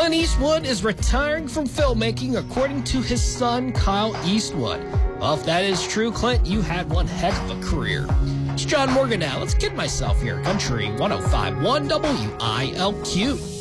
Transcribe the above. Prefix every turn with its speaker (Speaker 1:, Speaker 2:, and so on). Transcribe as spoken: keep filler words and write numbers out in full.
Speaker 1: Clint Eastwood is retiring from filmmaking, according to his son, Kyle Eastwood. Well, if that is true, Clint, you had one heck of a career. It's John Morgan now. Let's kid myself here. Country one oh five point one W I L Q.